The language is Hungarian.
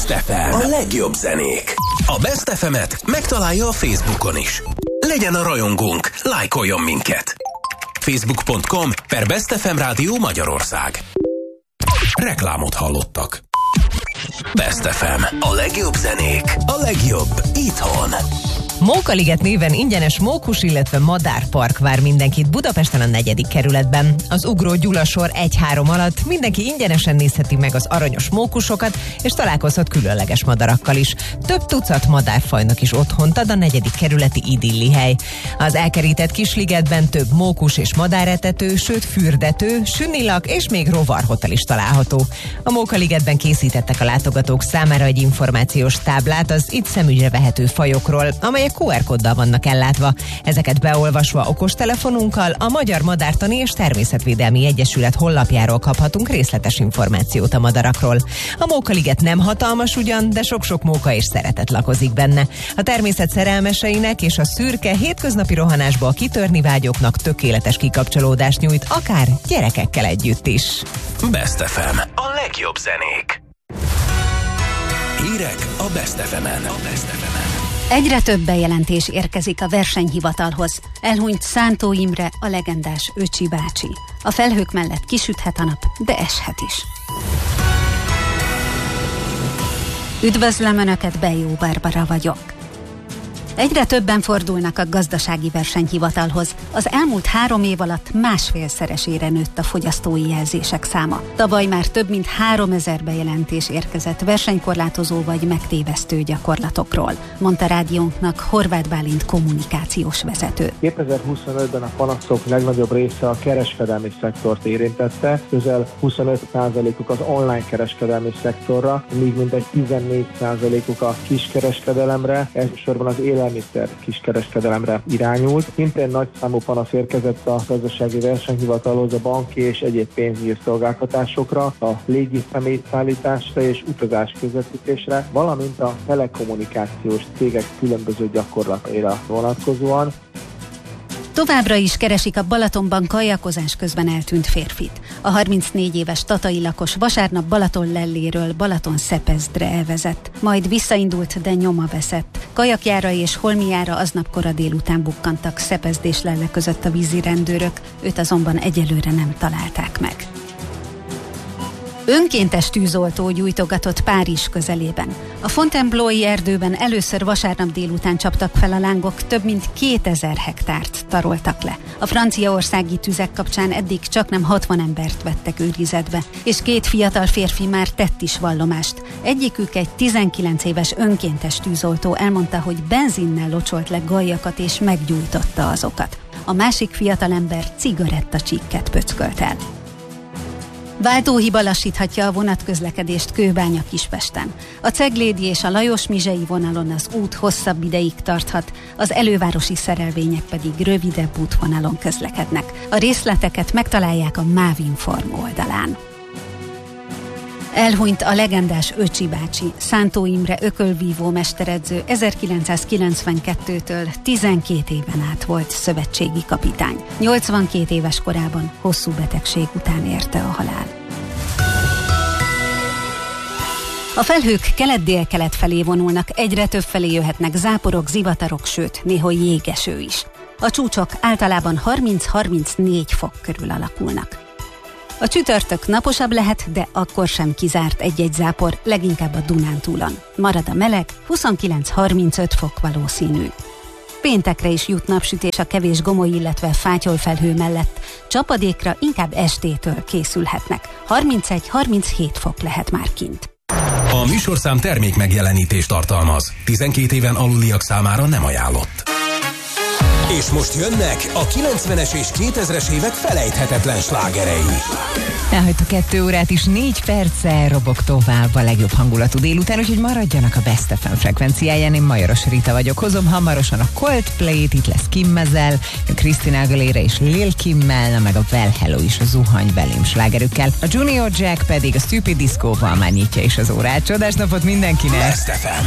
Best FM. A legjobb zenék. A Best FM-et megtalálja a Facebookon is. Legyen a rajongónk, lájkoljon minket. Facebook.com/Best FM Rádió Magyarország. Reklámot hallottak. Best FM. A legjobb zenék. A legjobb itthon. Mókaliget néven ingyenes mókus, illetve madárpark vár mindenkit Budapesten a 4. kerületben. Az Ugró Gyula sor 1-3 alatt mindenki ingyenesen nézheti meg az aranyos mókusokat, és találkozhat különleges madarakkal is. Több tucat madárfajnak is otthont ad a 4. kerületi idillihely. Az elkerített Kisligetben több mókus és madáretető, sőt fürdető, sünnilak és még rovarhotel is található. A Mókaligetben készítettek a látogatók számára egy információs táblát az itt szemügyre vehető fajokról, amelyek QR kóddal vannak ellátva. Ezeket beolvasva okostelefonunkkal a Magyar Madártani és Természetvédelmi Egyesület honlapjáról kaphatunk részletes információt a madarakról. A Mókaliget nem hatalmas ugyan, de sok-sok móka és szeretet lakozik benne. A természet szerelmeseinek és a szürke, hétköznapi rohanásból kitörni vágyóknak tökéletes kikapcsolódást nyújt, akár gyerekekkel együtt is. Best FM. A legjobb zenék. Hírek a Best FM-en. Egyre több bejelentés érkezik a versenyhivatalhoz. Elhunyt Szántó Imre, a legendás Öcsi bácsi. A felhők mellett kisüthet a nap, de eshet is. Üdvözlöm Önöket, Bejó Barbara vagyok. Egyre többen fordulnak a gazdasági versenyhivatalhoz. Az elmúlt 3 év alatt 1,5-szeresére nőtt a fogyasztói jelzések száma. Tavaly már több mint 3000 bejelentés érkezett versenykorlátozó vagy megtévesztő gyakorlatokról, mondta rádiónknak Horváth Bálint kommunikációs vezető. 2025-ben a panaszok legnagyobb része a kereskedelmi szektort érintette, közel 25%-uk az online kereskedelmi szektorra, míg mintegy 14%-uk a kiskereskedelemre, elsősorban az élelmiszer kiskereskedelemre irányult. Szintén nagy számú panasz érkezett a gazdasági versenyhivatalhoz a banki és egyéb pénzügyi szolgáltatásokra, a légi személyszállításra és utazás közvetítésre, valamint a telekommunikációs cégek különböző gyakorlataira vonatkozóan. Továbbra is keresik a Balatonban kajakozás közben eltűnt férfit. A 34 éves tatai lakos vasárnap Balatonlelléről Balatonszepesdre elvezett, majd visszaindult, de nyoma veszett. Kajakjára és holmiára aznap kora délután bukkantak Szepesd és Lelle között a vízi rendőrök, őt azonban egyelőre nem találták meg. Önkéntes tűzoltó gyújtogatott Párizs közelében. A Fontainebleau-i erdőben először vasárnap délután csaptak fel a lángok, több mint 2000 hektárt taroltak le. A franciaországi tüzek kapcsán eddig csaknem 60 embert vettek őrizetbe, és 2 fiatal férfi már tett is vallomást. Egyikük egy 19 éves önkéntes tűzoltó elmondta, hogy benzinnel locsolt le galjakat és meggyújtotta azokat. A másik fiatalember cigarettacsíkket pöckölt el. Váltóhiba lassíthatja a vonatközlekedést Kőbánya-Kispesten. A Ceglédi és a Lajos-Mizsei vonalon az út hosszabb ideig tarthat, az elővárosi szerelvények pedig rövidebb útvonalon közlekednek. A részleteket megtalálják a Mávinform oldalán. Elhunyt a legendás Öcsi bácsi, Szántó Imre ökölvívó mesteredző, 1992-től 12 éven át volt szövetségi kapitány. 82 éves korában hosszú betegség után érte a halál. A felhők kelet-dél-kelet felé vonulnak, egyre több felé jöhetnek záporok, zivatarok, sőt, néha jégeső is. A csúcsok általában 30-34 fok körül alakulnak. A csütörtök naposabb lehet, de akkor sem kizárt egy-egy zápor, leginkább a Dunántúlon. Marad a meleg, 29-35 fok valószínű. Péntekre is jut napsütés a kevés gomoly, illetve fátyolfelhő mellett. Csapadékra inkább estétől készülhetnek. 31-37 fok lehet már kint. A műsorszám termék megjelenítést tartalmaz. 12 éven aluliak számára nem ajánlott. És most jönnek a 90-es és 2000-es évek felejthetetlen slágerei. Elhagytuk 2 órát is, 4 perccel robog tovább a legjobb hangulatú délután, úgyhogy maradjanak a Best FM frekvenciáján. Én Majoros Rita vagyok. Hozom hamarosan a Coldplay-t, itt lesz Kimmezel, Christina Aguilera és Lil Kimmel, meg a Well Hello is a zuhany belém slágerükkel. A Junior Jack pedig a Stupid Disco-val már nyitja is az órát. Csodás napot mindenkinek! Best FM.